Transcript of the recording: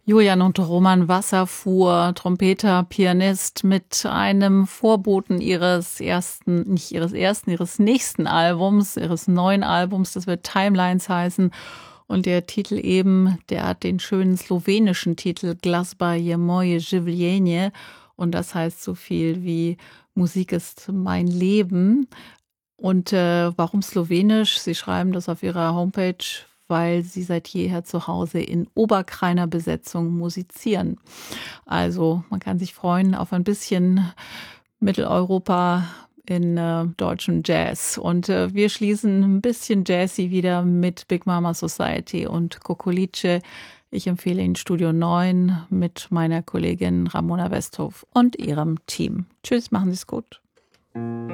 Julian und Roman Wasserfuhr, Trompeter, Pianist, mit einem Vorboten ihres nächsten Albums, ihres neuen Albums, das wird Timelines heißen. Und der Titel eben, der hat den schönen slowenischen Titel Glazba je moje življenje. Und das heißt so viel wie Musik ist mein Leben. Und warum slowenisch? Sie schreiben das auf ihrer Homepage, weil sie seit jeher zu Hause in Oberkrainer Besetzung musizieren. Also man kann sich freuen auf ein bisschen Mitteleuropa in deutschem Jazz. Und wir schließen ein bisschen Jazzy wieder mit Big Mama Society und Kokolice. Ich empfehle Ihnen Studio 9 mit meiner Kollegin Ramona Westhoff und ihrem Team. Tschüss, machen Sie es gut.